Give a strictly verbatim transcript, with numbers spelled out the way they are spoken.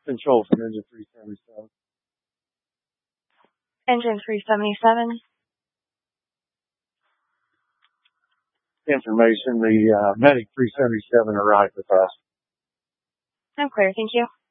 Control from engine three seventy-seven. Engine three seventy-seven. Information, the uh, medic three seventy-seven arrived with us. I'm clear, thank you.